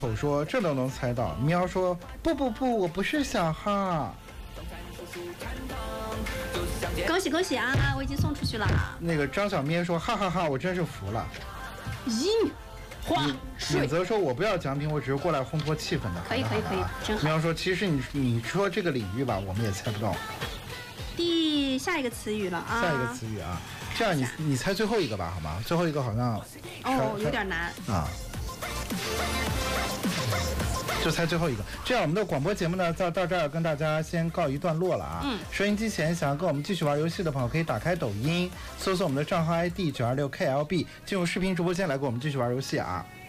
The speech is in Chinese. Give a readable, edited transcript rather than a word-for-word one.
口说这都能猜到。喵说不，我不是小号。 恭喜恭喜啊！我已经送出去了。 那个张小咩说哈哈哈，我真是服了。 花水泽说我不要奖品，我只是过来烘托气氛的。 可以，真好。 喵说其实你说这个领域吧，我们也猜不到。 下一个词语了啊！ 下一个词语啊，这样你猜最后一个吧，好吗？最后一个好像有点难啊。就猜最后一个，这样我们的广播节目呢，到这儿跟大家先告一段落了啊。收音机前想要跟我们继续玩游戏的朋友，可以打开抖音，搜索我们的账号 ID 926KLB，进入视频直播间来跟我们继续玩游戏啊。